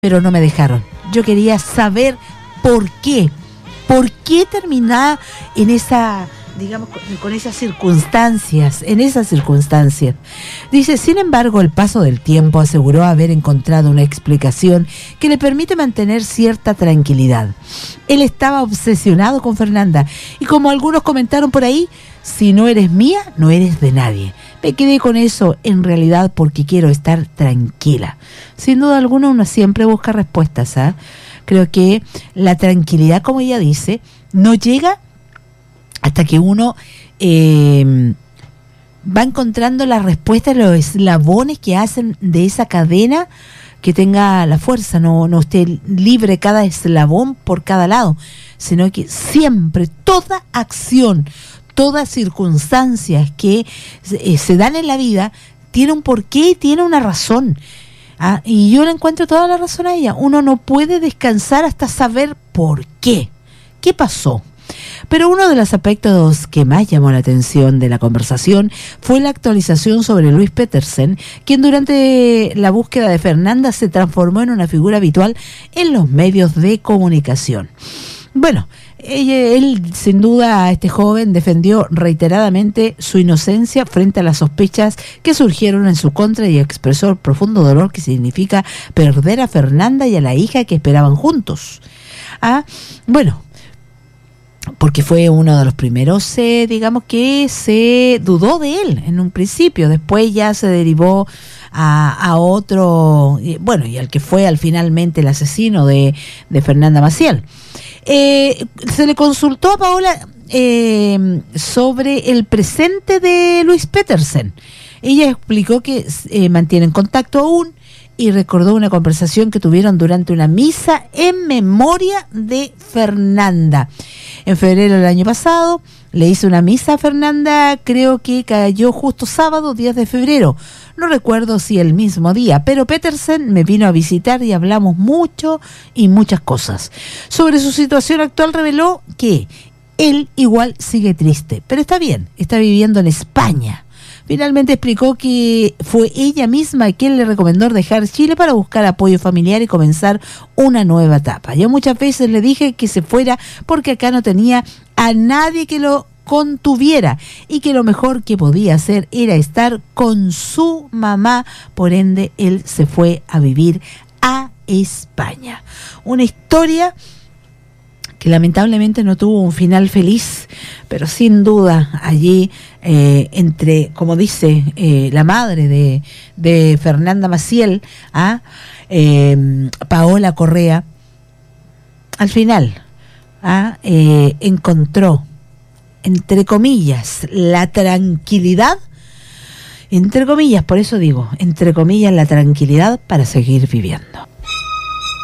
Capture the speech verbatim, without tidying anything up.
pero no me dejaron. Yo quería saber por qué, por qué terminar en esa, digamos, con, con esas circunstancias, en esas circunstancias. Dice, sin embargo, el paso del tiempo aseguró haber encontrado una explicación que le permite mantener cierta tranquilidad. Él estaba obsesionado con Fernanda y, como algunos comentaron por ahí, si no eres mía, no eres de nadie. Me quedé con eso en realidad porque quiero estar tranquila. Sin duda alguna uno siempre busca respuestas, ¿eh? Creo que la tranquilidad, como ella dice, no llega hasta que uno eh, va encontrando las respuestas, los eslabones que hacen de esa cadena que tenga la fuerza, no, no esté libre cada eslabón por cada lado, sino que siempre toda acción, todas circunstancias que eh, se dan en la vida tiene un porqué y tiene una razón. Ah, y yo le encuentro toda la razón a ella. Uno no puede descansar hasta saber por qué. ¿Qué pasó? Pero uno de los aspectos que más llamó la atención de la conversación fue la actualización sobre Luis Petersen, quien durante la búsqueda de Fernanda se transformó en una figura habitual en los medios de comunicación. Bueno, ella, él sin duda, a este joven, defendió reiteradamente su inocencia frente a las sospechas que surgieron en su contra y expresó el profundo dolor que significa perder a Fernanda y a la hija que esperaban juntos. Ah, bueno, porque fue uno de los primeros, eh, digamos, que se dudó de él en un principio, después ya se derivó a, a otro, y, bueno, y al que fue al finalmente el asesino de, de Fernanda Maciel. Eh, se le consultó a Paola eh, sobre el presente de Luis Petersen. Ella explicó que eh, mantienen contacto aún y recordó una conversación que tuvieron durante una misa en memoria de Fernanda. En febrero del año pasado le hizo una misa a Fernanda, creo que cayó justo sábado, diez de febrero. No recuerdo si el mismo día, pero Petersen me vino a visitar y hablamos mucho y muchas cosas. Sobre su situación actual reveló que él igual sigue triste, pero está bien, está viviendo en España. Finalmente explicó que fue ella misma quien le recomendó dejar Chile para buscar apoyo familiar y comenzar una nueva etapa. Yo muchas veces le dije que se fuera porque acá no tenía a nadie que lo contuviera y que lo mejor que podía hacer era estar con su mamá. Por ende, él se fue a vivir a España. Una historia que lamentablemente no tuvo un final feliz, pero sin duda allí, eh, entre, como dice eh, la madre de, de Fernanda Maciel, ¿ah? eh, Paola Correa, al final ¿ah? eh, encontró, entre comillas, la tranquilidad, entre comillas, por eso digo, entre comillas, la tranquilidad para seguir viviendo.